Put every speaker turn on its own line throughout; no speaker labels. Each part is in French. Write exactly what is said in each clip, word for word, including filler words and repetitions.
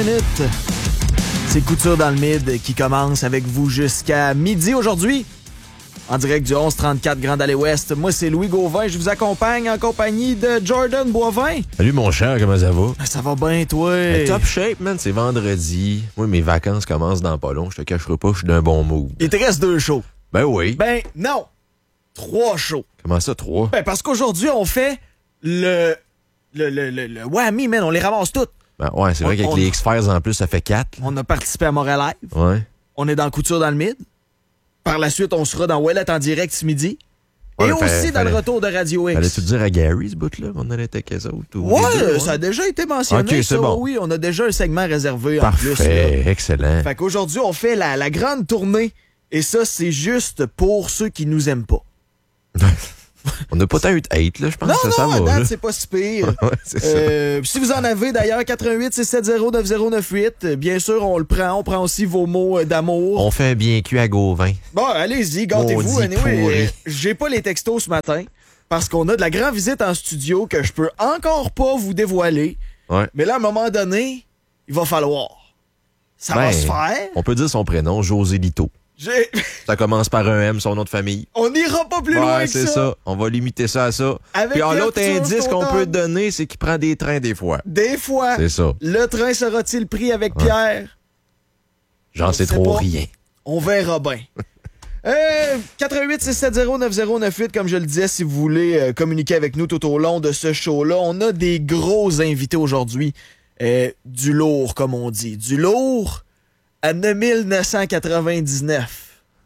minutes. C'est Couture dans le Mid qui commence avec vous jusqu'à midi aujourd'hui. En direct du onze trente-quatre Grande Allée Ouest. Moi, c'est Louis Gauvin. Je vous accompagne en compagnie de Jordan Boivin.
Salut mon cher, comment ça va?
Ça va bien, toi?
Ben, top shape, man. C'est vendredi. Moi, mes vacances commencent dans pas long. Je te cacherai pas, je suis d'un bon mood.
Il te reste deux shows.
Ben oui.
Ben non. Trois shows.
Comment ça, trois?
Ben parce qu'aujourd'hui, on fait le... Le, le, le, le whammy, man. On les ramasse toutes.
Ben ouais, c'est vrai
On-
qu'avec
on-
les X-Files en plus, ça fait quatre.
On a participé à Montréal Live.
Ouais.
On est dans Couture dans le Mid. Par la suite, on sera dans Ouellet en direct ce midi.
Ouais,
Et
mais
aussi
fallait-
dans le
fallait-
retour de Radio X.
Fallait-tu dire à Gary, ce bout-là, qu'on allait être avec eux autres? ou
Ouais,
les deux,
ça a déjà été mentionné.
Ok, c'est
ça,
bon.
Oui, on a déjà un segment réservé en plus. là.
Parfait, excellent.
Fait qu'aujourd'hui, on fait la, la grande tournée. Et ça, c'est juste pour ceux qui nous aiment pas.
On n'a pas tant eu de hate, là, je pense
Non,
que
non,
ça
à
va.
date,
là.
c'est pas si pire.
Ouais, c'est ça.
Euh, si vous en avez, d'ailleurs, quatre un huit six sept zéro neuf zéro neuf huit. euh, Bien sûr, on le prend. On prend aussi vos mots euh, d'amour.
On fait un bien cuit à Gauvin.
Bon, allez-y, gâtez-vous.
Maudit
Anyway,
pourri.
euh, j'ai pas les textos ce matin parce qu'on a de la grande visite en studio que je peux encore pas vous dévoiler.
Ouais.
Mais là, à un moment donné, il va falloir. Ça va
Ben,
se faire.
On peut dire son prénom, José Lito.
J'ai-
Ça commence par un M, son nom de famille.
On n'ira pas plus loin
Ouais,
que
c'est
ça.
ça. On va limiter ça à ça.
Avec
Puis ah, l'autre
Arthur
indice qu'on
Stoughton.
peut te donner, c'est qu'il prend des trains des fois.
Des fois,
C'est ça.
le train sera-t-il pris avec Pierre?
J'en
On
sais
sait
trop
pas.
rien.
On verra bien. Euh, quatre un huit six sept zéro neuf zéro neuf huit, comme je le disais, si vous voulez euh, communiquer avec nous tout au long de ce show-là. On a des gros invités aujourd'hui. Euh, du lourd, comme on dit. Du lourd à neuf mille neuf cent quatre-vingt-dix-neuf.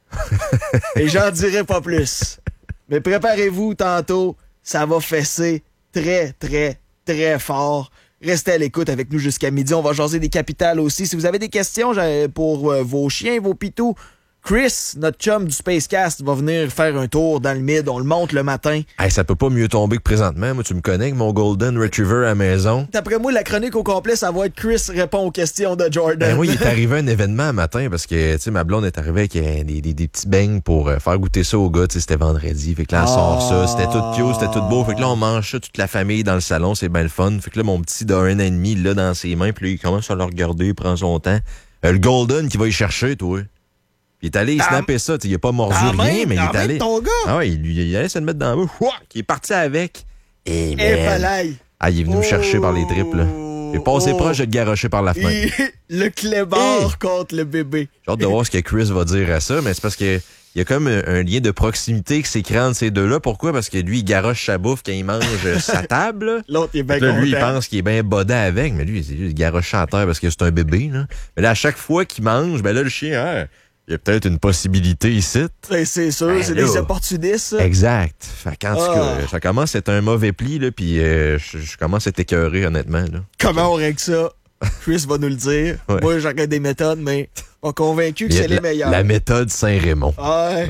Et j'en dirai pas plus. Mais préparez-vous tantôt, ça va fesser très, très, très fort. Restez à l'écoute avec nous jusqu'à midi. On va jaser des capitales aussi. Si vous avez des questions j'ai- pour euh, vos chiens, vos pitous, Chris, notre chum du Spacecast, va venir faire un tour dans le mid. On le monte le matin.
Hey, ça peut pas mieux tomber que présentement. Moi, tu me connais avec mon Golden Retriever à la maison.
D'après moi, la chronique au complet, ça va être Chris répond aux questions de Jordan.
Ben oui, il est arrivé un événement un matin parce que, tu sais, ma blonde est arrivée avec euh, des, des, des petits beignes pour euh, faire goûter ça aux gars. Tu sais, c'était vendredi. Fait que là, elle sort ça. C'était tout pio, c'était tout beau. Fait que là, on mange ça, toute la famille dans le salon. C'est bien le fun. Fait que là, mon petit d'un an et demi, il l'a dans ses mains. Puis là, il commence à le regarder, il prend son temps. Euh, le Golden qui va y chercher, toi. Puis il est allé il
Dans-
snapper ça. Tu sais, il a pas mordu
Dans la
rien,
main-
mais il
dans la
est
main
allé.
de ton gars?
Ah ouais, il, lui- il allait se le mettre dans la bouche. Ouah, il est parti avec. Et
Eh,
man.
palais.
Ah, il est venu me chercher par les tripes, là. Il est passé
Oh.
proche de te garrocher par la fenêtre.
Il- le clébard
Eh.
contre le bébé.
J'ai hâte de voir ce que Chris va dire à ça, mais c'est parce que il y a comme un, un lien de proximité qui s'est créé entre ces deux-là. Pourquoi? Parce que lui, il garoche sa bouffe quand il mange euh, sa table. là.
L'autre, il est bien
Là,
content.
lui, il pense qu'il est bien bodé avec, mais lui, c'est juste il garoche à terre parce que c'est un bébé. Là. Mais là, à chaque fois qu'il mange, ben là, le chien, hein, il y a peut-être une possibilité ici.
Ben, c'est sûr,
Ben,
c'est
là.
des opportunistes. ça.
Exact. Fait qu'en tout
Ah.
cas, ça commence à être un mauvais pli, là, puis euh, je, je commence à être écœuré, honnêtement. Là.
Comment on règle ça? Chris va nous le dire.
Ouais.
Moi, j'aurais des méthodes, mais pas convaincu que
Il y a
c'est les
la,
meilleures.
la méthode Saint-Raymond.
Ouais.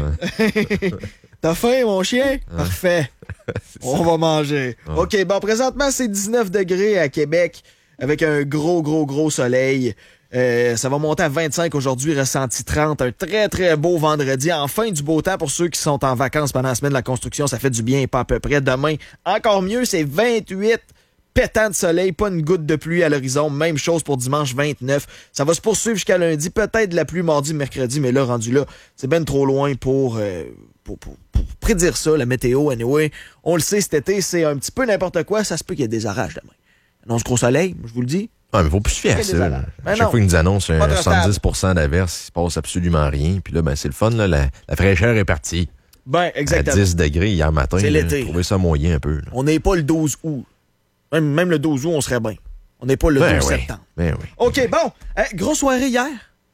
T'as faim, mon chien? Parfait. On va manger.
Ouais.
OK, bon, présentement, c'est dix-neuf degrés à Québec avec un gros, gros, gros soleil. Euh, ça va monter à vingt-cinq aujourd'hui, ressenti trente. Un très, très beau vendredi. Enfin, du beau temps pour ceux qui sont en vacances pendant la semaine de la construction. Ça fait du bien, pas à peu près. Demain, encore mieux, c'est vingt-huit. Pétant de soleil, pas une goutte de pluie à l'horizon. Même chose pour dimanche vingt-neuf. Ça va se poursuivre jusqu'à lundi. Peut-être de la pluie mardi, mercredi, mais là, rendu là, c'est ben trop loin pour, euh, pour, pour, pour prédire ça, la météo. Anyway, on le sait, cet été, c'est un petit peu n'importe quoi. Ça se peut qu'il y ait des orages demain. Annonce gros soleil, je vous le dis.
Ah, mais faut plus se fier à
Quel
ça.
désavantage.
là.
Ben
À chaque
non.
fois qu'ils nous annoncent un
Pas de
soixante-dix pour cent d'averse, il se passe absolument rien. Puis là, ben, c'est le fun, là, la, la fraîcheur est partie.
Ben,
À
exactement.
dix degrés hier matin.
C'est
là,
l'été.
J'ai trouvé ça moyen un peu. là.
On n'est pas le douze août. Même, même le douze août, on serait bien. On n'est pas le
Ben
douze
oui.
septembre.
Ben oui.
OK, bon. Hey, grosse soirée hier.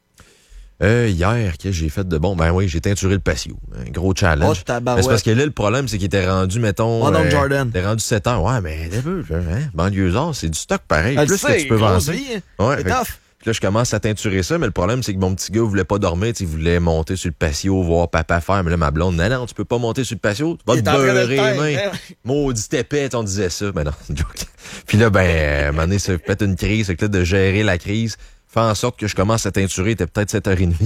Euh, hier, qu'est-ce que j'ai fait de bon? Ben oui, j'ai teinturé le patio. Un gros challenge.
Oh, tabarouette.
Mais c'est parce que là, le problème, c'est qu'il était rendu, mettons.
Mon oncle Jordan.
Il était rendu sept heures. Ouais, mais un peu, hein? Banlieusard, c'est du stock pareil.
Elle
plus
sait,
que tu peux
grosse
vendre.
vie, hein.
Ouais,
C'est
fait que-
tough.
Puis là, je commence à teinturer ça, mais le problème, c'est que mon petit gars voulait pas dormir. Il voulait monter sur le patio, voir papa faire. Mais là, ma blonde, non, non, tu peux pas monter sur le patio. Tu vas
Il
te
est en train de
beurrer
le
les
faire.
mains. Maudit épais, on disait ça. Mais non, c'est une joke. Puis là, ben, euh, à un moment donné, ça fait peut-être une crise. C'est que là, de gérer la crise, fait en sorte que je commence à teinturer. Il était peut-être sept heures trente.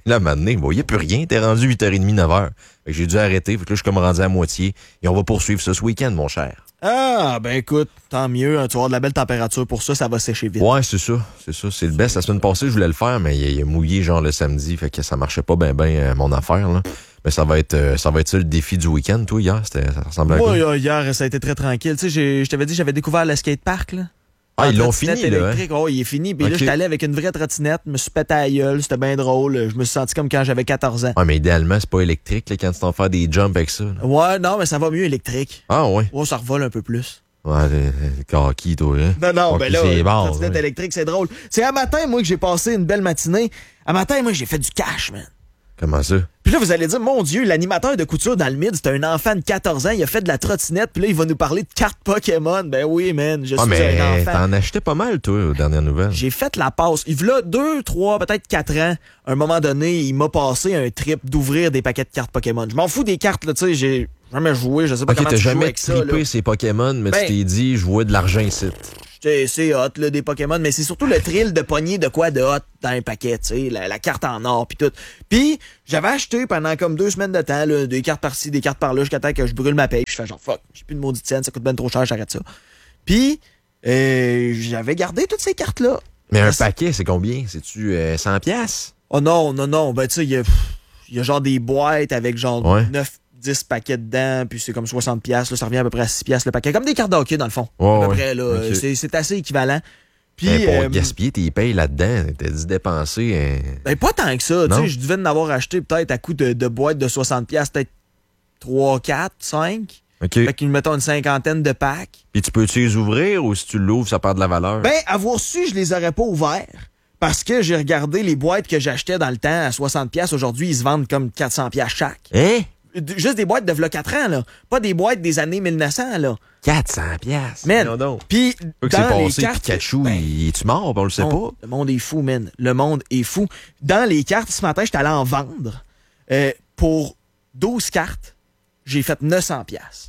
Là, à un moment donné, bon, il n'y a plus rien. T'es rendu huit heures trente, neuf heures. Fait que j'ai dû arrêter. Fait que là, je suis comme rendu à moitié. Et on va poursuivre ça ce week-end, mon cher.
Ah, ben écoute, tant mieux. Hein, tu vas avoir de la belle température pour ça, ça va sécher vite.
Ouais, c'est ça. C'est ça. C'est le best. La semaine passée, je voulais le faire, mais il a mouillé genre le samedi. Fait que ça marchait pas bien, bien, euh, mon affaire, là. Mais ça va être, euh, ça va être ça le défi du week-end, toi, hier. C'était, ça ressemblait à quoi?
Moi, hier, ça a été très tranquille. Tu sais, je t'avais dit, j'avais découvert le skatepark, là.
Ah,
En
ils l'ont
trottinette
fini, là. Hein?
Oh, il est fini. Puis
okay.
là, j'étais allé avec une vraie trottinette, me suis pété à la gueule, c'était bien drôle. Je me suis senti comme quand j'avais quatorze ans.
Ouais, mais idéalement, c'est pas électrique, là, quand tu t'en fais des jumps avec ça. Là.
Ouais, non, mais ça va mieux électrique.
Ah, ouais.
Oh, ça revole un peu plus.
Ouais, le, le kaki, toi, hein.
Non, non,
okay,
ben là,
c'est
la
bon,
trottinette
ouais.
électrique, c'est drôle. C'est à matin, moi, que j'ai passé une belle matinée. À matin, moi, j'ai fait du cash, man.
Comment ça?
Puis là, vous allez dire, mon Dieu, l'animateur de couture dans le mid, c'est un enfant de quatorze ans, il a fait de la trottinette, puis là, il va nous parler de cartes Pokémon. Ben oui, man, je
ah,
suis
mais
un enfant.
T'en achetais pas mal, toi, aux dernières nouvelles.
J'ai fait la passe. Il y a deux, trois, peut-être quatre ans, à un moment donné, il m'a passé un trip d'ouvrir des paquets de cartes Pokémon. Je m'en fous des cartes, là, tu sais, j'ai jamais joué, je sais pas
ok,
comment
t'as
tu joues
jamais
avec ça.
trippé
Là.
ces Pokémon, mais
Ben,
tu t'es dit, je vois de l'argent ici.
C'est, c'est hot, là, des Pokémon, mais c'est surtout le thrill de pogner de quoi de hot dans un paquet, tu sais, la, la carte en or, pis tout. Puis j'avais acheté pendant comme deux semaines de temps, là, des cartes par-ci, des cartes par-là, jusqu'à temps que je brûle ma paye, puis je fais genre, fuck, j'ai plus de maudite scène, ça coûte ben trop cher, j'arrête ça. Puis euh, j'avais gardé toutes ces cartes-là.
Mais un
Parce...
paquet, c'est combien? C'est-tu euh, cent piastres?
Oh non, non, non, ben tu sais, il y a, y a genre des boîtes avec genre
ouais.
neuf dix paquets dedans, puis c'est comme soixante piastres, là, ça revient à peu près à six piastres le paquet. Comme des cartes de hockey, dans le fond.
Ouais,
à peu
ouais.
près, là.
Okay.
C'est, c'est assez équivalent. Puis,
ben, pour
euh,
gaspiller tes payes là-dedans, t'as dit dépenser... Hein...
Ben, pas tant que ça. Tu sais, je devais en avoir acheté peut-être à coût de, de boîtes de soixante piastres, peut-être trois, quatre, cinq.
OK.
Fait qu'ils mettons une cinquantaine de packs.
Puis tu peux-tu les ouvrir ou si tu l'ouvres, ça perd de la valeur?
Ben, avoir su, je les aurais pas ouverts. Parce que j'ai regardé les boîtes que j'achetais dans le temps à soixante piastres. Aujourd'hui, ils se vendent comme quatre cents piastres chaque.
Hein?
Juste des boîtes de v'là quatre ans, là. Pas des boîtes des années mille neuf cents, là.
quatre cents piastres.
Man. Puis, dans
c'est
les
passé,
cartes...
Pikachu,
ben,
il est-tu mort? On le sait
non,
pas.
Le monde est fou, man. Le monde est fou. Dans les cartes, ce matin, j'étais allé en vendre. Euh, pour douze cartes, j'ai fait neuf cents piastres.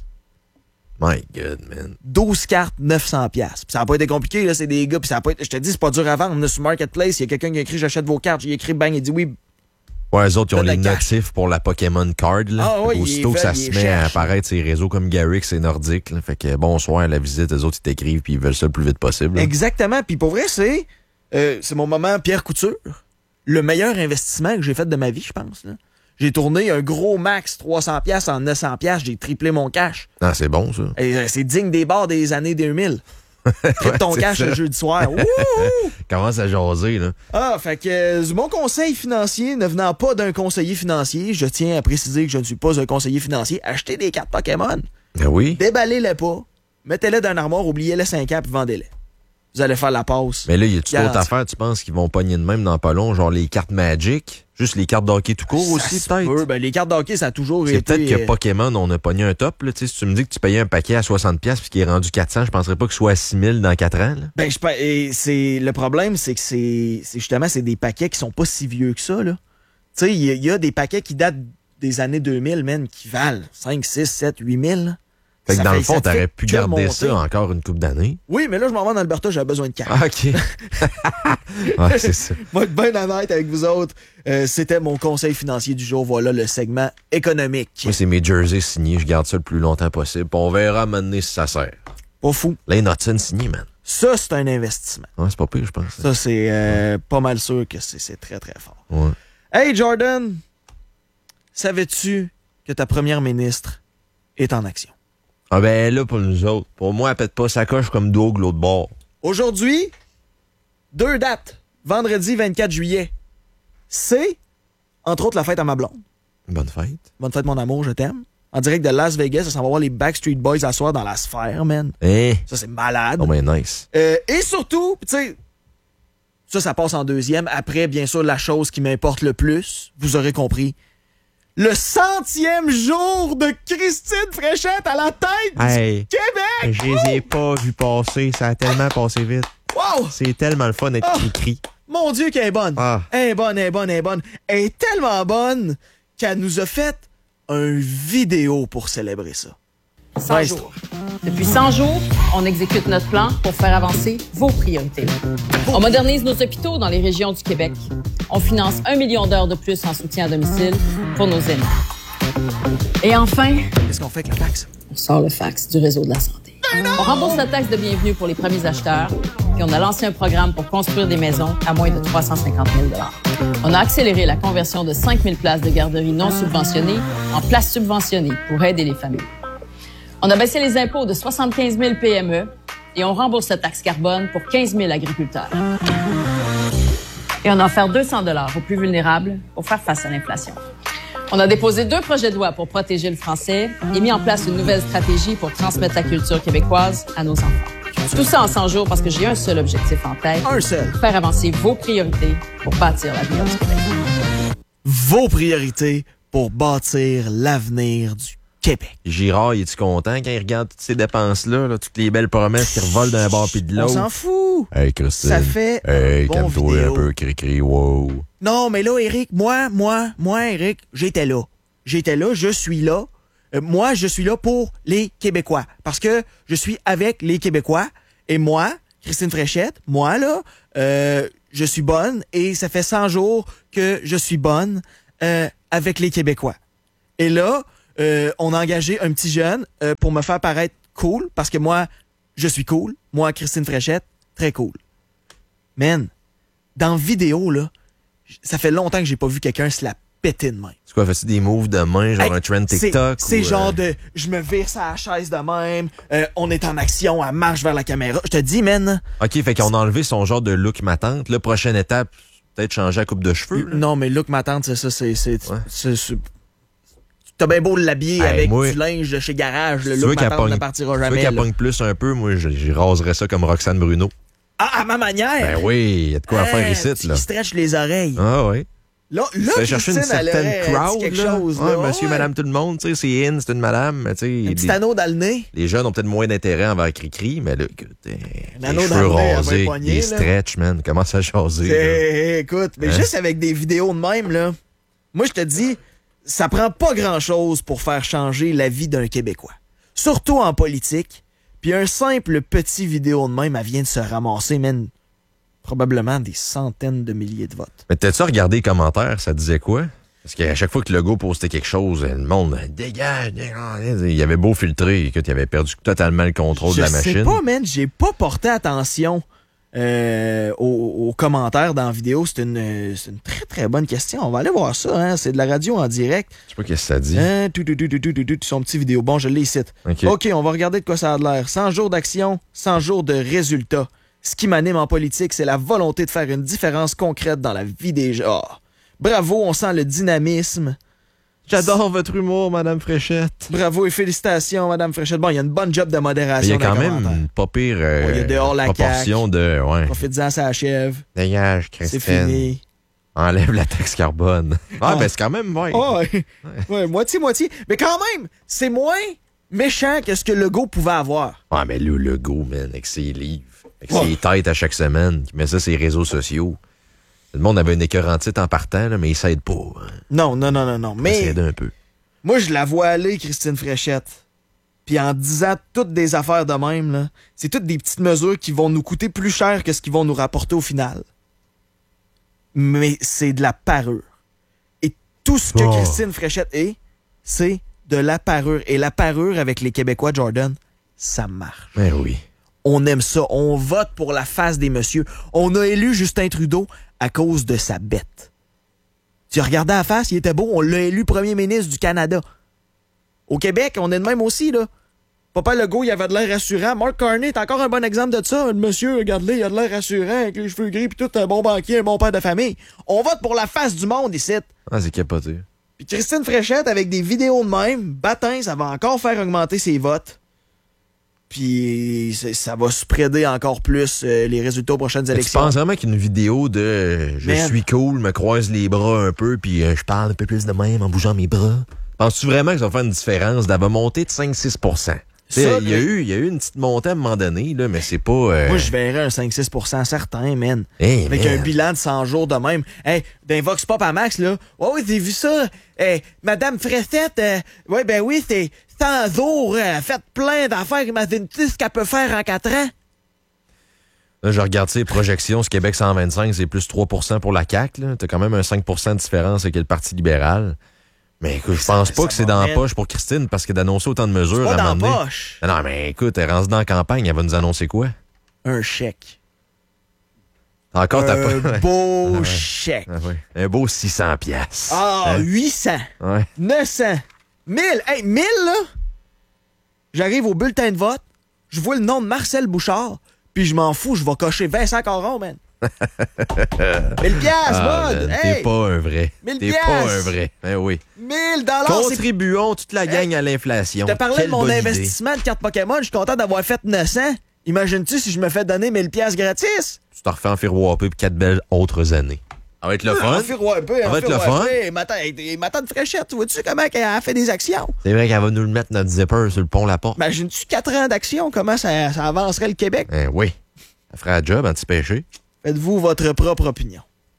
My God, man.
douze cartes, neuf cents piastres. Puis ça n'a pas été compliqué, là, c'est des gars, puis ça a pas été... Je te dis, c'est pas dur à vendre. Là, sur Marketplace, il y a quelqu'un qui a écrit « J'achète vos cartes ». J'ai écrit « Bang », il dit « Oui ».
Ouais, eux autres, ils ont
Donne
les
le cash.
notifs pour la Pokémon Card, là.
Ah oui,
aussitôt
il
que
fait,
ça
il
se
les
met à
cherche.
apparaître sur les réseaux comme Garrix et Nordic, là. Fait que bonsoir à la visite, eux autres, ils t'écrivent puis ils veulent ça le plus vite possible. Là.
Exactement. Puis pour vrai, c'est... Euh, c'est mon moment Pierre Couture. Le meilleur investissement que j'ai fait de ma vie, je pense, là. J'ai tourné un gros max trois cents piastres en neuf cents piastres. J'ai triplé mon cash.
Ah, c'est bon, ça.
Et, euh, c'est digne des bars des années deux mille. Triple ton
Ouais,
cash
ça.
le jeudi soir. Wouhou!
Commence à jaser, là.
Ah, fait que euh, mon conseil financier ne venant pas d'un conseiller financier, je tiens à préciser que je ne suis pas un conseiller financier. Achetez des cartes Pokémon.
Ben oui.
Déballez-les pas. Mettez-les dans un armoire, oubliez-les cinq ans puis vendez-les. Vous allez faire la passe.
Mais là, y a-tu
Garanti.
d'autres affaires, tu penses qu'ils vont pogner de même dans pas long, genre les cartes Magic? Juste les cartes d'hockey tout court
Ça
aussi,
se
peut-être?
peut. Ben, les cartes d'hockey, ça a toujours
C'est
été...
peut-être que
euh,
Pokémon, on a pogné un top, là. Tu sais, si tu me dis que tu payais un paquet à soixante piastres puis qu'il est rendu quatre cents, je penserais pas qu'il soit à six mille dans quatre ans, là.
Ben, je pe- et c'est le problème, c'est que c'est c'est justement c'est des paquets qui sont pas si vieux que ça, là. Tu sais, il y, y a des paquets qui datent des années deux mille, man, qui valent cinq, six, sept, huit mille.
Fait que
Ça
dans
fait-
le fond,
ça
t'aurais
fait
pu
que
garder
monter.
ça encore une couple d'années.
Oui, mais là, je m'en vais en Alberta, j'avais besoin de cartes.
Ah, OK. Ouais, c'est ça.
Moi, être bien honnête avec vous autres, euh, c'était mon conseil financier du jour. Voilà le segment économique.
Moi, c'est mes jerseys signés. Je garde ça le plus longtemps possible. Puis on verra maintenant si ça sert.
Pas fou.
Lane Hudson signé, man.
Ça, c'est un investissement.
Ouais, c'est pas pire, je pense.
Ça, c'est euh, pas mal sûr que c'est c'est très, très fort.
Ouais.
Hey, Jordan, savais-tu que ta première ministre est en action?
Ah ben là, pour nous autres. Pour moi, elle pète pas sa coche comme Doug l'autre bord.
Aujourd'hui, deux dates. Vendredi vingt-quatre juillet. C'est, entre autres, la fête à ma blonde.
Bonne fête.
Bonne fête, mon amour, je t'aime. En direct de Las Vegas, ça s'en va voir les Backstreet Boys à soir dans la sphère, man.
Hein?
Ça, c'est malade.
Oh ben nice.
Euh, et surtout, tu sais, ça, ça passe en deuxième. Après, bien sûr, la chose qui m'importe le plus, vous aurez compris, le centième jour de Christine Fréchette à la tête
Hey,
du Québec!
je les ai pas vus passer. Ça a tellement passé vite.
Wow!
C'est tellement le fun d'être
Ah.
écrit.
Mon Dieu, qu'elle est bonne!
Ah.
Elle est bonne, elle est bonne, elle est bonne. Elle est tellement bonne qu'elle nous a fait un vidéo pour célébrer ça.
cent
Maestro.
jours. Depuis cent jours, on exécute notre plan pour faire avancer vos priorités. On modernise nos hôpitaux dans les régions du Québec. on finance un million d'heures de plus en soutien à domicile pour nos aînés. Et enfin,
qu'est-ce qu'on fait avec la taxe?
On sort le fax du réseau de la santé. On rembourse la taxe de bienvenue pour les premiers acheteurs, puis on a lancé un programme pour construire des maisons à moins de trois cent cinquante mille dollars. On a accéléré la conversion de cinq mille places de garderie non subventionnées en places subventionnées pour aider les familles. On a baissé les impôts de soixante-quinze mille P M E et on rembourse la taxe carbone pour quinze mille agriculteurs. Et on a offert deux cents dollars aux plus vulnérables pour faire face à l'inflation. On a déposé deux projets de loi pour protéger le français et mis en place une nouvelle stratégie pour transmettre la culture québécoise à nos enfants. Tout ça en cent jours parce que j'ai un seul objectif en tête.
Un seul.
Faire avancer vos priorités pour bâtir l'avenir du Québec.
Vos priorités pour bâtir l'avenir du Québec.
Girard, il est-tu content quand il regarde toutes ces dépenses-là, là, toutes les belles promesses qui revolent d'un bord puis de
On
l'autre?
s'en fout.
Hey, Christine.
Ça fait
Hey,
un bon
calme-toi
vidéo.
un peu, cri-cri, wow.
Non, mais là, Éric, moi, moi, moi, Éric, j'étais là. J'étais là, je suis là. Euh, moi, je suis là pour les Québécois. Parce que je suis avec les Québécois. Et moi, Christine Fréchette, moi, là, euh, je suis bonne. Et ça fait cent jours que je suis bonne euh, avec les Québécois. Et là, euh, on a engagé un petit jeune euh, pour me faire paraître cool. Parce que moi, je suis cool. Moi, Christine Fréchette, très cool. Man, dans vidéo, là, ça fait longtemps que j'ai pas vu quelqu'un se la péter de main.
C'est quoi, fais-tu des moves de main, genre
Hey,
un trend
c'est-
TikTok?
C'est
ou,
genre
euh,
de je me vire sur la chaise de même, euh, on est en action, elle marche vers la caméra. Je te dis, man.
OK, fait qu'on a enlevé son genre de look ma tante. Là, prochaine étape, peut-être changer la coupe de cheveux. là.
Non, mais look, ma tante, c'est ça, c'est. c'est,
Ouais.
c'est- c'est- T'as bien beau l'habiller
Hey,
avec
moi,
du linge de chez Garage, le
Tu
look,
veux
ma
qu'elle
tante
pogne,
ne partira
tu veux
jamais.
qu'elle
là.
pogne plus un peu? Moi, je, je raserais ça comme Roxane Bruno.
Ah, à ma manière!
Ben oui, il y a de quoi à faire
Hein,
ici,
tu
là.
qui stretch les oreilles.
Ah oui.
Là, là,
Tu vas chercher une
Christine, elle
certaine
aurait dit
crowd,
quelque
là.
chose,
Ouais,
là.
monsieur,
Ouais.
madame, tout le monde, tu sais, c'est in, c'est une madame, mais tu sais,
Un
les,
petit anneau dans le nez.
les jeunes ont peut-être moins d'intérêt envers Cricri, mais là, écoute, euh, les
anneau dans
cheveux
le nez, elle va
rasés,
époigner,
les
là.
stretch, man, commence à jaser. là.
Eh, écoute, mais
Hein?
juste avec des vidéos de même, là, moi, je te dis, ça prend pas grand-chose pour faire changer la vie d'un Québécois. Surtout en politique. Puis un simple petit vidéo de même, elle vient de se ramasser, man, probablement des centaines de milliers de votes.
Mais t'as-tu regardé les commentaires, ça disait quoi? Parce qu'à chaque fois que le gars postait quelque chose, le monde, dégage, dégage. Il avait beau filtrer, écoute, il avait perdu totalement le contrôle
Je
de la
sais
machine.
pas, man, j'ai pas porté attention euh, aux, aux commentaires dans la vidéo. C'est une, euh, c'est une très, très bonne question. On va aller voir ça, hein. C'est de la radio en direct.
Je sais pas qu'est-ce que ça dit.
Hein, tout, tout, tout, tout, tout, tout, tout, son petit vidéo. Bon, je l'ai ici.
OK.
OK, on va regarder de quoi ça a l'air. cent jours d'action, cent jours de résultats. Ce qui m'anime en politique, c'est la volonté de faire une différence concrète dans la vie des gens. Ah. Bravo, on sent le dynamisme.
J'adore votre humour, Madame Fréchette.
Bravo et félicitations, Madame Fréchette. Bon, il y a une bonne job de
Il y
modération
a quand
dans les
même
commentaires.
une pas pire euh,
Ouais, il y a dehors la
proportion de... Ouais.
Profites-en, ça achève.
Dégage,
C'est
Christine.
fini.
Enlève la taxe carbone. Ah,
Ah.
ben c'est quand même... Ouais.
Oh, ouais. Ouais, moitié-moitié. Mais quand même, c'est moins méchant que ce que Legault pouvait avoir.
Ah, mais le Legault, man, avec ses livres, avec
Ouais.
ses têtes à chaque semaine, qui met ça sur les réseaux sociaux. Le monde avait une écœurantite en partant, là, mais il s'aide pas. Hein.
Non, non, non, non, non.
Il
Mais
s'aide un peu.
moi, je la vois aller, Christine Fréchette. Puis en disant toutes des affaires de même, là, c'est toutes des petites mesures qui vont nous coûter plus cher que ce qu'ils vont nous rapporter au final. Mais c'est de la parure. Et tout ce que
Oh.
Christine Fréchette est, c'est de la parure. Et la parure avec les Québécois, Jordan, ça marche.
Ben oui.
On aime ça. On vote pour la face des messieurs. On a élu Justin Trudeau à cause de sa bête. Tu as regardé la face, il était beau. On l'a élu premier ministre du Canada. Au Québec, on est de même aussi, là. Papa Legault, il avait de l'air rassurant. Mark Carney est encore un bon exemple de ça. Le monsieur, regarde-le, il a de l'air rassurant avec les cheveux gris puis tout, un bon banquier, un bon père de famille. On vote pour la face du monde ici.
Ah, c'est capoté.
Puis Christine Fréchette, avec des vidéos de même, baptême, ça va encore faire augmenter ses votes. Puis c'est- ça va spreader encore plus euh, les résultats aux prochaines
Tu
élections.
penses vraiment qu'une vidéo de euh, je
Man.
suis cool, me croise les bras un peu, puis euh, je parle un peu plus de même en bougeant mes bras? Penses-tu vraiment que ça va faire une différence? Elle va monter de cinq à six pour cent. Tu sais,
Ça,
Il y, a
mais-
eu, il y a eu une petite montée à un moment donné, là, mais c'est pas... euh,
Moi, je verrais un cinq à six pour cent certain, man.
hey,
Avec
man.
un bilan de cent jours de même. Hey, d'un Vox Pop à Max, là. Ouais, oui, j'ai vu ça. Hey, Madame Fréchette, euh, ouais, ben oui, c'est cent jours. Elle a fait plein d'affaires. Imagine-tu ce qu'elle peut faire en quatre ans?
Là, je regarde ces projections, ce Québec cent vingt-cinq, c'est plus trois pour cent pour la C A Q. T'as quand même un cinq pour cent de différence avec le Parti libéral. Mais écoute, je pense pas que c'est dans la poche pour Christine parce que d'annoncer autant de mesures
c'est pas
à un
dans
moment
la
donné-
poche.
Non, mais écoute, elle rentre dans la campagne, elle va nous annoncer quoi?
Un chèque.
Encore ta
Un
poche.
beau
Ah ouais.
chèque.
Ah ouais. Un beau six cents piastres.
Ah,
Hein?
huit cents.
Ouais.
neuf cents. mille. Hey, mille, là. J'arrive au bulletin de vote, je vois le nom de Marcel Bouchard, puis je m'en fous, je vais cocher Vincent Caron, man. mille piastres,
Ah,
bud.
man,
Hey,
T'es pas un vrai.
mille
T'es pas
piastres.
un vrai. Ben oui.
mille dollars. C'est...
Contribuons toute la gang à l'inflation.
Je te parlais
Quelle
de mon
bonne idée.
investissement de carte Pokémon, je suis content d'avoir fait neuf cents. Imagines-tu si je me fais donner mille piastres gratis?
Tu te refais en faire whopper pour quatre belles autres années. Ça va être le fun.
En fait, ouais, un peu,
Ça
en
va être
fait,
le
ouais,
fun.
ouais. Ma tante- Ma tante Fréchette, tu vois-tu comment elle a fait des actions?
C'est vrai qu'elle va nous le mettre notre zipper sur le pont La Porte.
Imagines-tu quatre ans d'action, comment ça, ça avancerait le Québec?
Ben oui. Ça ferait un job anti-péché.
Faites-vous votre propre opinion.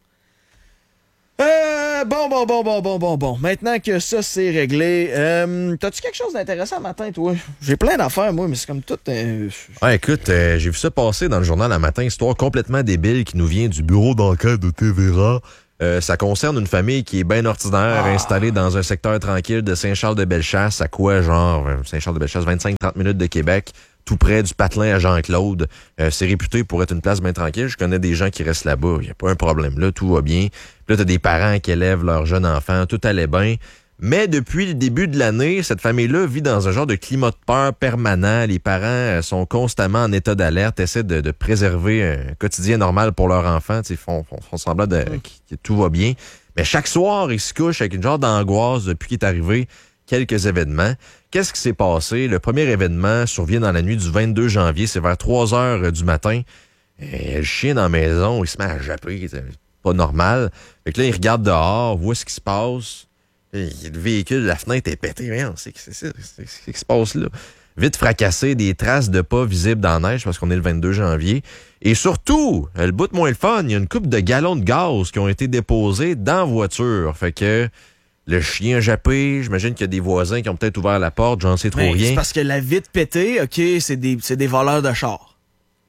Euh, bon, bon, bon, bon, bon, bon, bon. Maintenant que ça, c'est réglé, euh, t'as-tu quelque chose d'intéressant matin, toi? J'ai plein d'affaires, moi, mais c'est comme tout... Euh...
Ouais, écoute, euh, j'ai vu ça passer dans le journal un matin, histoire complètement débile qui nous vient du bureau d'enquête de T V R A. Euh, ça concerne une famille qui est bien ordinaire,
Ah.
installée dans un secteur tranquille de Saint-Charles-de-Bellechasse, à quoi, genre, euh, Saint-Charles-de-Bellechasse, vingt-cinq à trente minutes de Québec, tout près du patelin à Jean-Claude. Euh, c'est réputé pour être une place bien tranquille. Je connais des gens qui restent là-bas. Il n'y a pas un problème là, tout va bien. Puis là, t'as des parents qui élèvent leurs jeunes enfants, tout allait bien. Mais depuis le début de l'année, cette famille-là vit dans un genre de climat de peur permanent. Les parents euh, sont constamment en état d'alerte, essaient de, de préserver un quotidien normal pour leurs enfants. Ils font, font, font semblant de, que, que tout va bien. Mais chaque soir, ils se couchent avec une genre d'angoisse depuis qu'il est arrivé quelques événements. Qu'est-ce qui s'est passé? Le premier événement survient dans la nuit du vingt-deux janvier. C'est vers trois heures du matin. Et le chien dans la maison, il se met à japper. C'est pas normal. Fait que là, il regarde dehors, voit ce qui se passe. Et le véhicule, la fenêtre est pétée. Voyons, c'est c'est ça. C'est ce qui se passe là. Vite fracassé, des traces de pas visibles dans la neige parce qu'on est le vingt-deux janvier. Et surtout, le bout de moins le fun, il y a une couple de gallons de gaz qui ont été déposés dans la voiture. Fait que le chien a jappé, j'imagine qu'il y a des voisins qui ont peut-être ouvert la porte, j'en sais trop
Mais
rien.
c'est parce que la vitre pétée, OK, c'est des, c'est des voleurs de chars.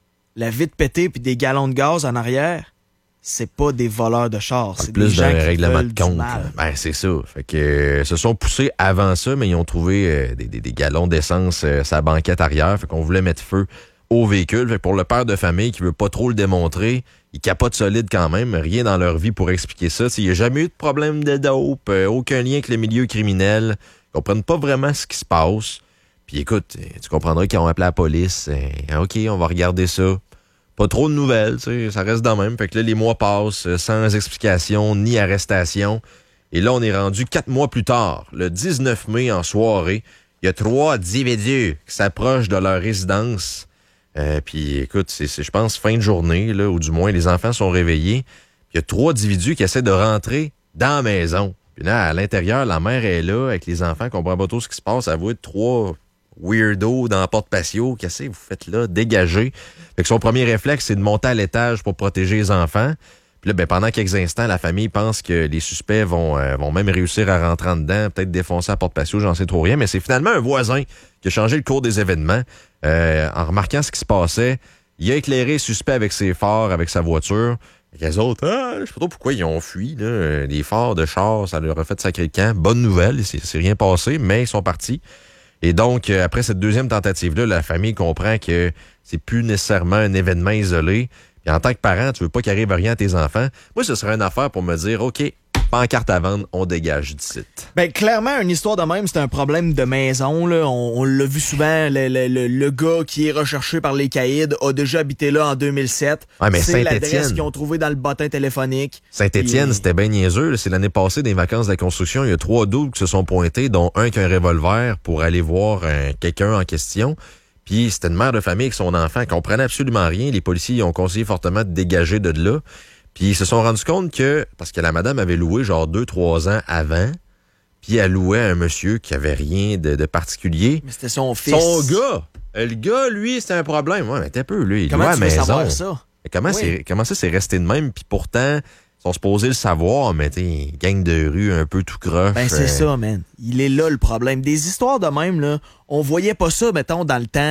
La vitre pétée puis des gallons de gaz en arrière, c'est pas des voleurs de chars. C'est des
Plus
gens
d'un
qui
règlement
veulent
de
du
compte.
mal.
Ben, c'est ça. Fait que euh, se sont poussés avant ça, mais ils ont trouvé euh, des, des, des gallons d'essence euh, sa banquette arrière. Fait qu'on voulait mettre feu au véhicule. Fait que pour le père de famille qui veut pas trop le démontrer, il capote solide quand même. Rien dans leur vie pour expliquer ça. Il n'y a jamais eu de problème de dope, euh, aucun lien avec le milieu criminel. Ils comprennent pas vraiment ce qui se passe. Puis écoute, tu comprendras qu'ils ont appelé la police. Euh, OK, on va regarder ça. Pas trop de nouvelles, tu sais, ça reste dans le même. Fait que là, les mois passent euh, sans explication ni arrestation. Et là, on est rendu quatre mois plus tard, le dix-neuf mai en soirée. Il y a trois individus qui s'approchent de leur résidence. Euh, Puis écoute, c'est, c'est, je pense, fin de journée, là, ou du moins, les enfants sont réveillés. Puis il y a trois individus qui essaient de rentrer dans la maison. Puis là, à l'intérieur, la mère est là avec les enfants, comprend pas trop ce qui se passe. Elle voit trois weirdo dans la porte patio. Qu'est-ce que vous faites là? Dégagez. Fait que son premier réflexe, c'est de monter à l'étage pour protéger les enfants. Puis là, ben, pendant quelques instants, la famille pense que les suspects vont, euh, vont même réussir à rentrer en dedans, peut-être défoncer la porte patio, j'en sais trop rien. Mais c'est finalement un voisin qui a changé le cours des événements. Euh, en remarquant ce qui se passait, il a éclairé les suspects avec ses phares, avec sa voiture. Et les autres, ah, je sais pas trop pourquoi ils ont fui. Là. Les phares de char, ça leur a fait sacrer le camp. Bonne nouvelle, c'est, c'est rien passé, mais ils sont partis. Et donc, euh, après cette deuxième tentative-là, la famille comprend que c'est plus nécessairement un événement isolé. Puis en tant que parent, tu veux pas qu'il arrive rien à tes enfants. Moi, ce serait une affaire pour me dire, OK, pancarte à vendre, on dégage du site.
Ben, clairement, une histoire de même, c'est un problème de maison, là. On, on l'a vu souvent, le, le, le, le gars qui est recherché par les caïds a déjà habité là en deux mille sept.
Ouais, mais
c'est l'adresse
Saint-Étienne.
qu'ils ont trouvé dans le bottin téléphonique.
Saint-Étienne,
Puis-
c'était bien niaiseux. là. C'est l'année passée des vacances de la construction. Il y a trois doubles qui se sont pointés, dont un qui a un revolver pour aller voir euh, quelqu'un en question. Puis c'était une mère de famille avec son enfant. Elle comprenait absolument rien. Les policiers ont conseillé fortement de dégager de là. Puis ils se sont rendus compte que, parce que la madame avait loué genre deux, trois ans avant, puis elle louait à un monsieur qui avait rien de, de particulier.
Mais c'était son fils.
Son gars! Euh, Le gars, lui, c'était un problème. Ouais, mais t'es peu, lui. Il
Comment
louait
tu
à
veux
la
savoir
maison.
ça?
Mais Comment,
Oui.
c'est, comment ça, c'est resté de même? Puis pourtant, ils sont supposés le savoir, mais t'es gang de rue un peu tout croche.
Ben, c'est
euh,
ça, man. Il est là, le problème. Des histoires de même, là, on voyait pas ça, mettons, dans le temps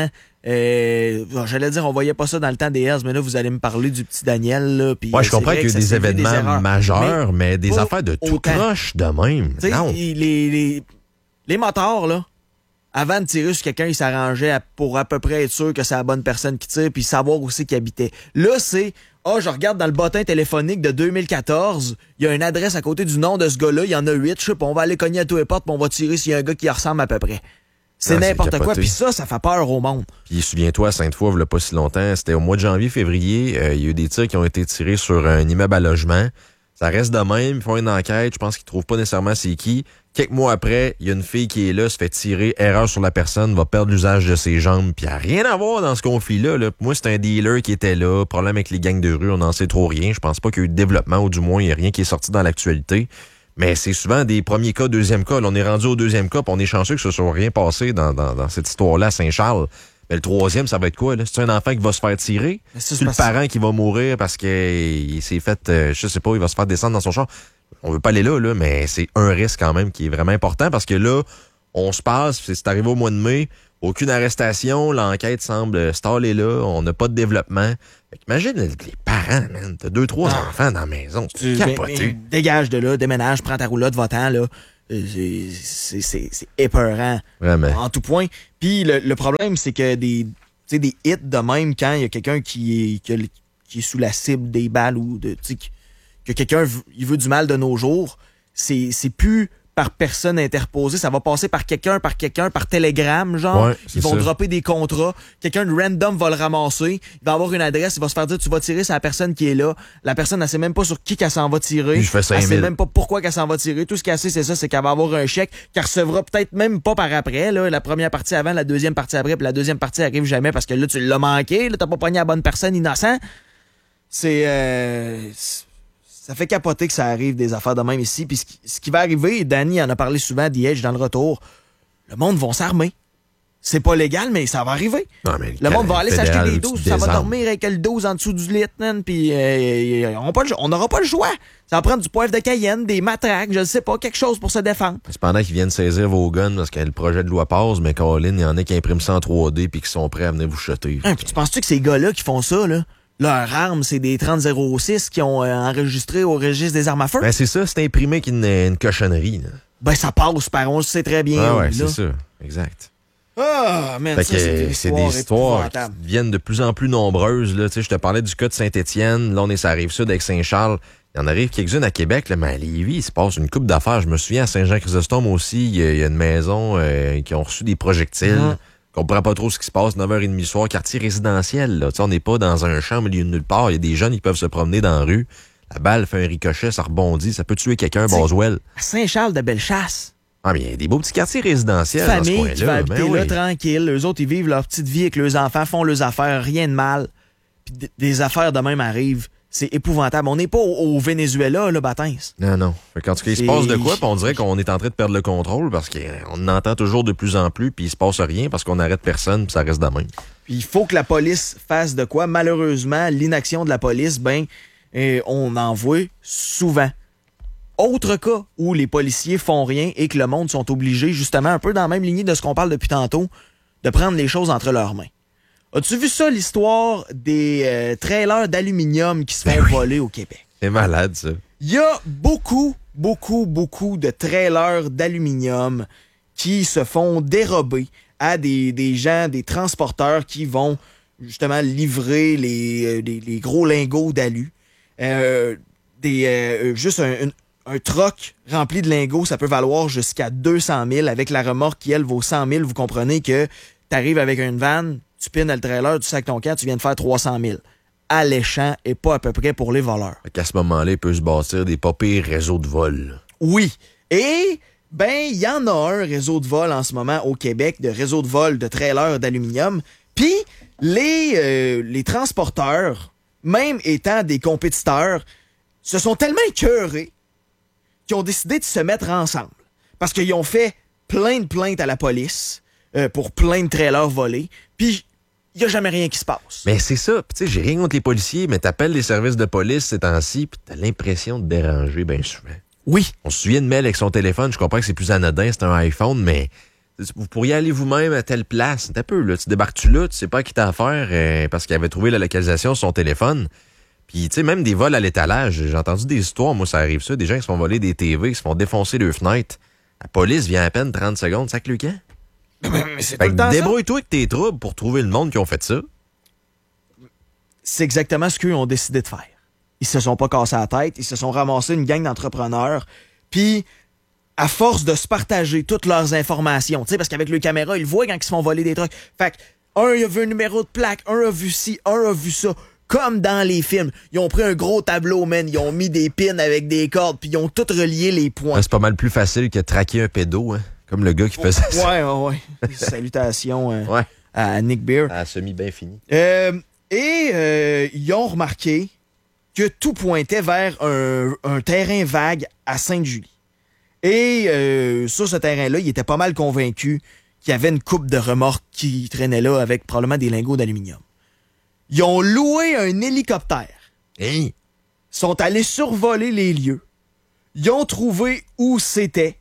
Euh, bon, j'allais dire, on voyait pas ça dans le temps des Hells, mais là, vous allez me parler du petit Daniel. Là, pis,
ouais, je
c'est
comprends
vrai
qu'il y a
que
des
ça s'est fait
événements
des erreurs.
majeurs, mais, mais des affaires de tout
autant.
croche de même.
T'sais,
Non.
Les, les, les motards, là, avant de tirer sur quelqu'un, ils s'arrangeaient à- pour à peu près être sûr que c'est la bonne personne qui tire puis savoir aussi qui habitait. Là, c'est, ah, oh, je regarde dans le bottin téléphonique de deux mille quatorze, il y a une adresse à côté du nom de ce gars-là, il y en a huit, je sais pas, on va aller cogner à tous les portes puis on va tirer s'il y a un gars qui y ressemble à peu près. C'est
Ah, c'est
n'importe quoi,
capoté.
puis ça, ça fait peur au monde.
Puis souviens-toi, à Sainte-Foy, il y a pas si longtemps, c'était au mois de janvier-février, euh, il y a eu des tirs qui ont été tirés sur un immeuble à logement. Ça reste de même, ils font une enquête, je pense qu'ils trouvent pas nécessairement c'est qui. Quelques mois après, il y a une fille qui est là, se fait tirer, erreur sur la personne, va perdre l'usage de ses jambes, puis il n'y a rien à voir dans ce conflit-là. Là. Moi, c'est un dealer qui était là, problème avec les gangs de rue, on n'en sait trop rien. Je pense pas qu'il y a eu de développement, ou du moins, il n'y a rien qui est sorti dans l'actualité. Mais c'est souvent des premiers cas, deuxième cas. Là, on est rendu au deuxième cas, puis on est chanceux que ce soit rien passé dans, dans, dans cette histoire-là à Saint-Charles. Mais le troisième, ça va être quoi, là? C'est un enfant qui va se faire tirer?
Mais ça, c'est
C'est le
parce-
parent qui va mourir parce qu'il s'est fait, euh, je sais pas, il va se faire descendre dans son char. On veut pas aller là, là, mais c'est un risque quand même qui est vraiment important parce que là, on se passe, c'est c'est arrivé au mois de mai, aucune arrestation, l'enquête semble staller là, on n'a pas de développement. Fait qu'imagine les parents, man, t'as deux, trois
Ah.
enfants dans la maison, c'est
Tu- ben,
capoté.
ben, dégage de là, déménage, prends ta roulotte, va-t'en, là. Euh, c'est- C'est c'est- c'est épeurant.
Vraiment.
En tout point. Puis le, le problème, c'est que des, tu sais, des hits de même, quand il y a quelqu'un qui est, qui, a le- qui est sous la cible des balles ou de, tu sais, que, que quelqu'un veut- il veut du mal de nos jours, c'est c'est plus par personne interposée, ça va passer par quelqu'un, par quelqu'un, par télégramme, genre.
Ouais, c'est
Ils vont
ça.
dropper des contrats. Quelqu'un de random va le ramasser. Il va avoir une adresse, il va se faire dire tu vas tirer sur la personne qui est là. La personne, elle sait même pas sur qui qu'elle s'en va tirer.
Puis je fais cinq
Elle sait
mille.
même pas pourquoi qu'elle s'en va tirer. Tout ce qu'elle sait, c'est ça, c'est qu'elle va avoir un chèque qu'elle recevra peut-être même pas par après. Là. La première partie avant, la deuxième partie après, puis la deuxième partie arrive jamais parce que là, tu l'as manqué. Là, t'as pas pogné la bonne personne innocent. C'est... Euh, c'est- ça fait capoter que ça arrive des affaires de même ici. Puis ce qui, ce qui va arriver, Danny en a parlé souvent, The Edge, dans le retour, le monde va s'armer. C'est pas légal, mais ça va arriver.
Non, mais
Le monde va aller s'acheter
fédéral,
des
tu
douze,
te
ça va
désarmes.
dormir avec le douze en dessous du lit, man, puis euh, on pas le- on n'aura pas le choix. Ça va prendre du poivre de Cayenne, des matraques, je ne sais pas, quelque chose pour se défendre.
C'est pendant qu'ils viennent saisir vos guns parce que le projet de loi passe, mais Colin, il y en a qui impriment ça en trois D puis qui sont prêts à venir vous shotter.
Hein, puis tu penses-tu que ces gars-là qui font ça, là, leur arme, c'est des trente zéro six qui ont euh, enregistré au registre des armes à feu?
Ben c'est ça, c'est imprimé qu'une une cochonnerie. Là.
Ben, ça passe par, on le sait très bien.
Ah ouais,
là.
c'est ça. Exact.
Ah, man,
Fait
ça,
que
c'est
euh,
des
c'est
histoires
des histoires qui
épouvantables.
deviennent de plus en plus nombreuses. Là. Tu sais, je te parlais du cas de Saint-Étienne. Là, on est sur la Rive-Sud avec Saint-Charles. Il y en arrive quelques-unes à Québec, là, mais à Lévis, il se passe une coupe d'affaires. Je me souviens, à Saint-Jean-Chrysostome aussi, il y, a- il y a une maison euh, qui ont reçu des projectiles.
Mhm.
On comprend pas trop ce qui se passe, neuf heures trente du soir, quartier résidentiel. Là. Tu sais, on n'est pas dans un champ au milieu de nulle part. Il y a des jeunes qui peuvent se promener dans la rue. La balle fait un ricochet, ça rebondit, ça peut tuer quelqu'un,
T'sais,
Boswell.
À Saint-Charles de Bellechasse.
Ah, mais il y a des beaux petits quartiers résidentiels dans ce
Famille qui va
coin-là.
habiter
Ben
là
oui.
tranquille. Eux autres, ils vivent leur petite vie avec leurs enfants, font leurs affaires, rien de mal. Puis d- des affaires de même arrivent. C'est épouvantable. On n'est pas au, au Venezuela, là, Batins.
Non, non. Fait qu'en tout cas, il se
C'est-
passe de quoi, puis on dirait qu'on est en train de perdre le contrôle parce qu'on entend toujours de plus en plus, puis il se passe rien parce qu'on n'arrête personne, puis ça reste de même.
Puis il faut que la police fasse de quoi. Malheureusement, l'inaction de la police, ben, euh, on en voit souvent. Autre cas où les policiers font rien et que le monde sont obligés, justement, un peu dans la même lignée de ce qu'on parle depuis tantôt, de prendre les choses entre leurs mains. As-tu vu ça, l'histoire des euh, trailers d'aluminium qui se font
Ben oui.
voler au Québec?
C'est malade, ça.
Il y a beaucoup, beaucoup, beaucoup de trailers d'aluminium qui se font dérober à des, des gens, des transporteurs qui vont justement livrer les, euh, les, les gros lingots d'alu. Euh, des, euh, juste un, un, un troc rempli de lingots, ça peut valoir jusqu'à deux cent mille. Avec la remorque qui, elle, vaut cent mille, vous comprenez que tu arrives avec une vanne, tu pines le trailer, tu sacs ton camp, tu viens de faire trois cent mille. Alléchant et pas à peu près pour les voleurs.
Fait qu'à ce moment-là, il peut se bâtir des pas pires réseaux de vol.
Oui. Et, ben, il y en a un réseau de vol en ce moment au Québec, de réseau de vol de trailers d'aluminium. Puis, les, euh, les transporteurs, même étant des compétiteurs, se sont tellement écœurés qu'ils ont décidé de se mettre ensemble. Parce qu'ils ont fait plein de plaintes à la police euh, pour plein de trailers volés. Puis, il n'y a jamais rien qui se passe.
Mais c'est ça. Puis tu sais, j'ai rien contre les policiers, mais t'appelles les services de police ces temps-ci, puis t'as l'impression de déranger bien souvent.
Oui.
On se souvient de Mel avec son téléphone, je comprends que c'est plus anodin, c'est un iPhone, mais Vous pourriez aller vous-même à telle place. T'as peu, là. Tu débarques-tu là, tu sais pas qui t'a affaire euh, parce qu'il avait trouvé la localisation sur son téléphone. Puis, tu sais, même des vols à l'étalage. J'ai entendu des histoires, moi, ça arrive ça. Des gens qui se font voler des T V, qui se font défoncer leurs fenêtres. La police vient à peine trente secondes, sac le camp.
Mais c'est
Fait
tout le temps
que
ça.
débrouille-toi avec tes troubles pour trouver le monde qui ont fait ça.
C'est exactement ce qu'eux ont décidé de faire. Ils se sont pas cassés la tête, ils se sont ramassés une gang d'entrepreneurs, puis à force de se partager toutes leurs informations, tu sais, parce qu'avec le caméra, ils voient quand ils se font voler des trucs. Fait que, un a vu un numéro de plaque, un a vu ci, un a vu ça. Comme dans les films. Ils ont pris un gros tableau, man, ils ont mis des pins avec des cordes, puis ils ont tout relié les points.
Ouais, c'est pas mal plus facile que de traquer un pédo, hein. Comme le gars qui faisait ça.
Ouais, ouais, ouais. Salutations euh,
Ouais.
à Nick Beer.
À semi bien fini.
Euh, et euh, ils ont remarqué que tout pointait vers un, un terrain vague à Sainte-Julie. Et euh, sur ce terrain-là, ils étaient pas mal convaincus qu'il y avait une coupe de remorques qui traînait là avec probablement des lingots d'aluminium. Ils ont loué un hélicoptère.
Hey.
Sont allés survoler les lieux. Ils ont trouvé où c'était.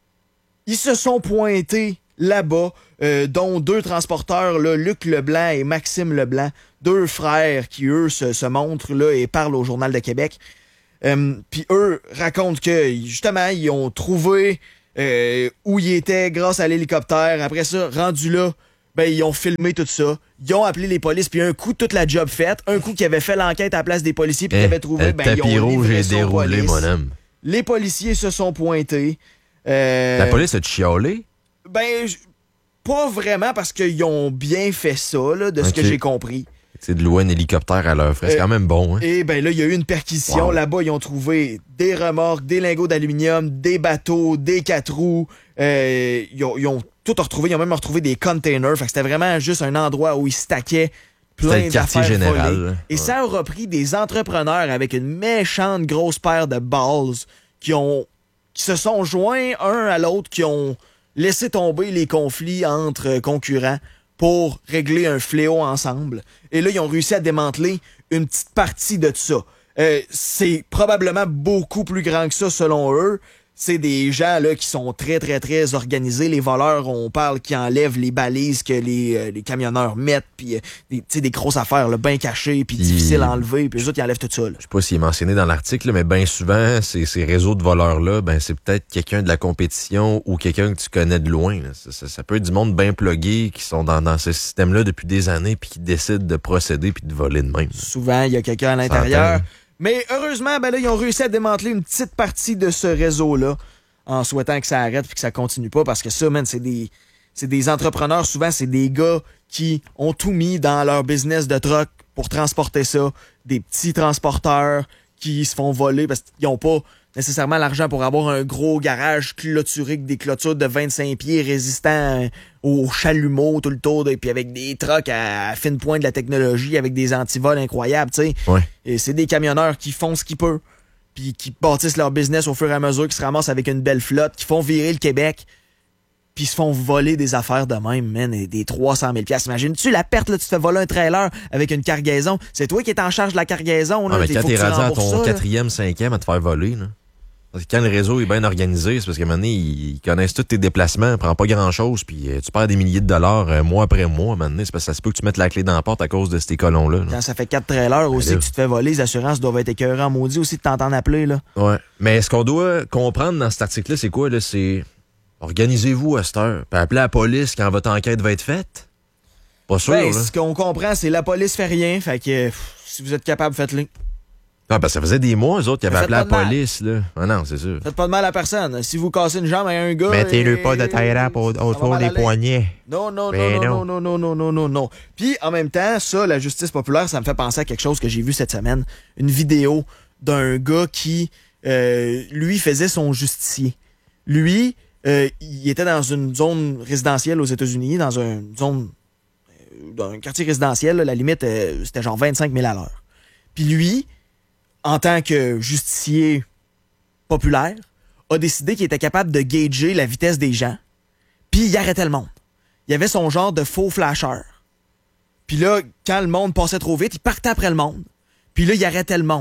Ils se sont pointés là-bas, euh, dont deux transporteurs, là, Luc Leblanc et Maxime Leblanc, deux frères qui, eux, se, se montrent là, et parlent au Journal de Québec. Euh, Puis eux racontent que, justement, ils ont trouvé euh, où ils étaient grâce à l'hélicoptère. Après ça, rendu là, ben ils ont filmé tout ça. Ils ont appelé les polices, puis un coup, toute la job faite. Un coup, qui avait fait l'enquête à la place des policiers, puis qui
Eh,
avait trouvé,
le
ben ils
tapis
ont
rouge
livré
est
ça aux
déroulé,
polices.
mon homme.
Les policiers se sont pointés. Euh,
La police a chialé?
Ben, j- pas vraiment, parce qu'ils ont bien fait ça, là, de ce
Ok.
que j'ai compris.
C'est de louer un hélicoptère à leur frais. C'est
Euh,
quand même bon, hein?
Et ben là, il y a eu une perquisition.
Wow.
Là-bas, ils ont trouvé des remorques, des lingots d'aluminium, des bateaux, des quatre roues. Euh, ils, ont, ils ont tout retrouvé. Ils ont même retrouvé des containers. Fait que c'était vraiment juste un endroit où ils stackaient
C'était
plein
le quartier
d'affaires
général,
volées.
là.
Et
Ouais.
ça aura pris des entrepreneurs avec une méchante grosse paire de balls qui ont qui se sont joints un à l'autre, qui ont laissé tomber les conflits entre concurrents pour régler un fléau ensemble. Et là, ils ont réussi à démanteler une petite partie de tout ça. Euh, c'est probablement beaucoup plus grand que ça, selon eux. C'est des gens là qui sont très, très, très organisés. Les voleurs, on parle, qui enlèvent les balises que les, euh, les camionneurs mettent, puis euh, des, tu sais, des grosses affaires là, bien cachées, puis
Puis-
difficiles à enlever, puis les autres, ils enlèvent tout ça. Là.
Je sais pas s'il est mentionné dans l'article, là, mais bien souvent, ces, ces réseaux de voleurs-là, ben c'est peut-être quelqu'un de la compétition ou quelqu'un que tu connais de loin. Là. Ça, ça, ça peut être du monde bien plugué qui sont dans, dans ce système-là depuis des années puis qui décident de procéder puis de voler de même.
Souvent, il y a quelqu'un à l'intérieur.
Centaines.
Mais heureusement, ben là, ils ont réussi à démanteler une petite partie de ce réseau-là en souhaitant que ça arrête puis que ça continue pas, parce que ça, man, c'est des, c'est des entrepreneurs. Souvent, c'est des gars qui ont tout mis dans leur business de truck pour transporter ça. Des petits transporteurs qui se font voler parce qu'ils ont pas nécessairement l'argent pour avoir un gros garage clôturé avec des clôtures de vingt-cinq pieds résistants aux chalumeaux tout le tour, et puis avec des trucks à, à fine pointe de la technologie, avec des antivols incroyables, tu sais.
Ouais.
Et c'est des camionneurs qui font ce qu'ils peuvent, puis qui bâtissent leur business au fur et à mesure, qui se ramassent avec une belle flotte, qui font virer le Québec, puis se font voler des affaires de même, man, et des trois cent mille piastres. Imagines-tu la perte, là, tu te fais voler un trailer avec une cargaison. C'est toi qui es en charge de la cargaison, là.
Ah, mais
Il
quand
faut que
t'es
tu
rendu à
rembourses
ton
ça, là.
quatrième, cinquième à te faire voler, là. Parce que quand le réseau est bien organisé, c'est parce qu'à un moment donné, ils ils connaissent tous tes déplacements, prends pas grand-chose, puis euh, tu perds des milliers de dollars euh, mois après mois. À un moment donné, c'est parce que ça se peut que tu mettes la clé dans la porte à cause de ces colons-là. là.
Quand ça fait quatre trailers aussi
là.
que tu te fais voler, les assurances doivent être écœurants maudits aussi de t'entendre appeler, là.
Ouais. Mais ce qu'on doit comprendre dans cet article-là, c'est quoi, là? C'est organisez-vous à cette heure. Puis appelez la police quand votre enquête va être faite. Pas sûr,
Ben,
là.
ce qu'on comprend, c'est la police fait rien, fait que pff, si vous êtes capable, faites-le.
Ah, ben ça faisait des mois, eux autres, qui avaient
Mais
appelé la
faites pas de mal.
police, là. Ah non, c'est sûr.
Faites pas de mal à personne. Si vous cassez une jambe à un gars...
Mettez-le
eh,
pas de tie-wrap
ça
au-
va
autour
mal
des
aller.
poignets.
Non, non, non,
Ben
non,
non.
non, non, non, non, non, non. Puis, en même temps, ça, la justice populaire, ça me fait penser à quelque chose que j'ai vu cette semaine. Une vidéo d'un gars qui, euh, lui, faisait son justicier. Lui, euh, il était dans une zone résidentielle aux États-Unis, dans une zone, euh, dans un quartier résidentiel, là, la limite, euh, c'était genre vingt-cinq mille à l'heure. Puis lui, en tant que justicier populaire, a décidé qu'il était capable de gager la vitesse des gens, puis il arrêtait le monde. Il avait son genre de faux flasher. Puis là, quand le monde passait trop vite, il partait après le monde. Puis là, il arrêtait le monde.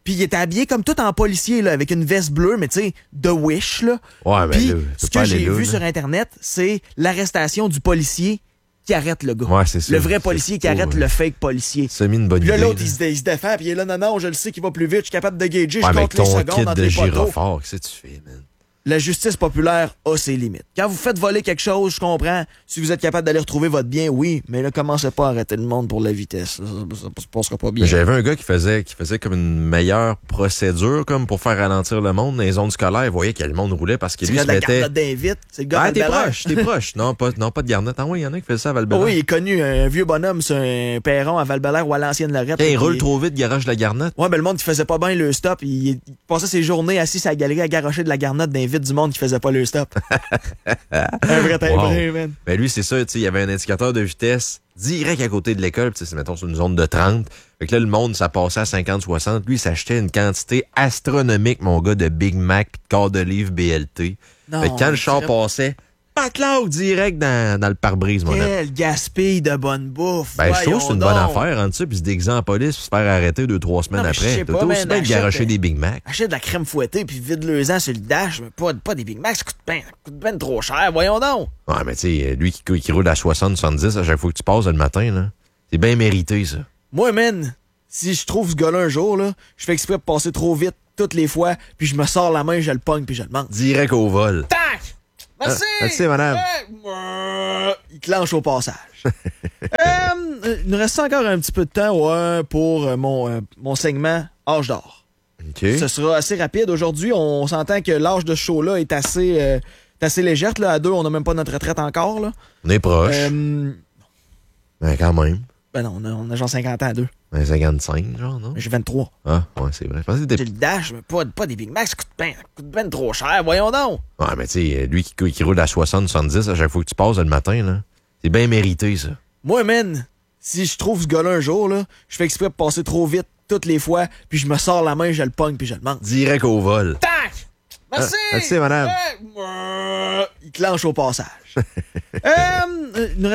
Puis il était habillé comme tout en policier, là, avec une veste bleue, mais tu sais, The Wish, là.
Ouais, mais
Puis
là,
ce
c'est pas
que j'ai
aller là,
vu
là.
sur Internet, c'est l'arrestation du policier qui arrête le gars.
Ouais, c'est ça.
Le vrai
C'est
policier qui
plutôt,
arrête
ouais.
le fake policier.
Ça a mis une bonne
Puis là,
idée.
l'autre,
là.
il se, il se défend, puis il est là, non, non, je le sais qu'il va plus vite, je suis capable de gager, je
Ouais, mais
compte
avec
les
ton
secondes
kit
entre
de
les poteaux.
gyrophare, qu'est-ce que tu fais, man?
La justice populaire a ses limites. Quand vous faites voler quelque chose, je comprends. Si vous êtes capable d'aller retrouver votre bien, oui, mais là, commencez pas à arrêter le monde pour la vitesse. Ça, ça, ça se passera pas bien.
J'avais un gars qui faisait, qui faisait comme une meilleure procédure comme pour faire ralentir le monde dans les zones scolaires. Il voyait que le monde roulait parce que
C'est
lui
le
se
gars de la
mettait...
garnotte d'invite. C'est le gars
Ah,
de
t'es
Val-Bélair.
proche, t'es proche. Non, pas, non, pas de garnotte. Ah oui, il y en a qui fait ça à val
Oh oui, il est connu, un vieux bonhomme sur un perron à Val-Bélair ou à l'ancienne Lorette.
Il
Puis-
roule trop vite, garage de la garnotte.
Ouais, ben le monde qui faisait pas bien le stop, il, il passait ses journées assis à la galerie à garocher de la garnotte d'invite du monde qui faisait pas le stop. Un vrai timbré,
Wow.
man.
Ben lui, c'est ça, tu sais, il y avait un indicateur de vitesse direct à côté de l'école, tu sais, c'est, mettons, sur une zone de trente. Fait que là, le monde, ça passait à cinquante soixante. Lui, il s'achetait une quantité astronomique, mon gars, de Big Mac pis de quart de livre B L T.
Non,
fait que quand le char
dirait-
passait, patlaou, direct dans, dans le pare-brise, mon ami.
Quel gaspille de bonne bouffe.
Ben, je trouve que c'est une bonne
Voyons donc.
affaire, entre ça, puis se déguiser en police, puis se faire arrêter deux, trois semaines
Non, mais je sais
après.
pas,
T'as aussi
man,
bien de
achète-
garocher des Big Mac.
Achète de la crème fouettée puis vide le ans sur le dash, mais pas, pas des Big Macs, ça coûte ben, ça coûte ben trop cher, voyons donc.
Ouais, mais tu sais, lui qui, qui roule à soixante, soixante-dix à chaque fois que tu passes le matin, là, c'est bien mérité, ça.
Moi, man, si je trouve ce gars-là un jour, là, je fais exprès de passer trop vite toutes les fois, puis je me sors la main, je le pogne puis je le mange.
Direct au vol.
Tac! Merci!
Ah, merci, madame.
Euh, Il clenche au passage. euh, il nous reste encore un petit peu de temps ouais, pour euh, mon, euh, mon segment Âge d'or.
OK.
Ce sera assez rapide. Aujourd'hui, on s'entend que l'âge de ce show-là est assez, euh, est assez légère. Là. À deux, on n'a même pas notre retraite encore. Là.
On est proche.
Euh,
Ben, quand même.
ben non, on a, on a genre cinquante ans à deux.
Ben, cinquante-cinq, genre, non?
J'ai vingt-trois.
Ah, ouais, c'est vrai. Je pensais que
J'ai
t'étais...
le dash, mais pas, pas des Big Macs, ça coûte ben, ça coûte ben trop cher. Voyons donc.
Ouais, mais tu sais, lui qui, qui roule à soixante, soixante-dix à chaque fois que tu passes le matin, là, c'est bien mérité, ça.
Moi, man, si je trouve ce gars-là un jour, là, je fais exprès de passer trop vite toutes les fois, puis je me sors la main, je le pogne, puis je le mange.
Direct au vol.
Tac! Merci!
Ah, merci, madame.
Euh, Il clenche au passage. euh, il nous reste